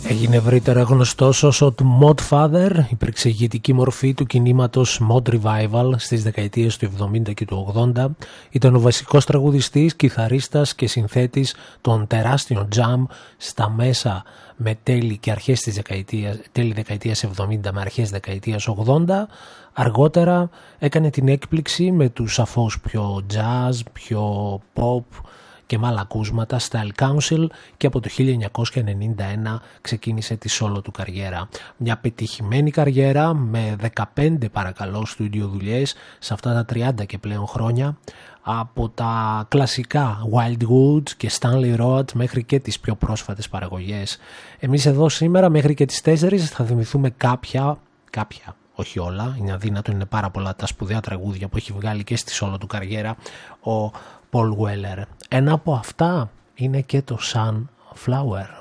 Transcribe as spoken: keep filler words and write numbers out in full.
Έγινε ευρύτερα γνωστός ως ο Mod Father, υπήρξε ηγετική μορφή του κινήματος Mod Revival στις δεκαετίες του εβδομήντα και του ογδόντα. Ήταν ο βασικός τραγουδιστής, κιθαρίστας και συνθέτης των τεράστιων jam στα μέσα με τέλη και αρχές της δεκαετίας, τέλη δεκαετίας εβδομήντα με αρχές δεκαετίας ογδόντα. Αργότερα έκανε την έκπληξη με τους σαφώς πιο jazz, πιο pop και με άλλα ακούσματα, Style Council, και από το χίλια εννιακόσια ενενήντα ένα ξεκίνησε τη solo του καριέρα. Μια πετυχημένη καριέρα με δεκαπέντε παρακαλώ στούντιο δουλειές σε αυτά τα τριάντα και πλέον χρόνια, από τα κλασικά Wild Woods και Stanley Road μέχρι και τις πιο πρόσφατες παραγωγές. Εμείς εδώ σήμερα μέχρι και τις τέσσερις θα θυμηθούμε κάποια, κάποια όχι όλα, είναι αδύνατο, είναι πάρα πολλά τα σπουδαία τραγούδια που έχει βγάλει και στη solo του καριέρα ο Paul Weller. Ένα από αυτά είναι και το Sunflower.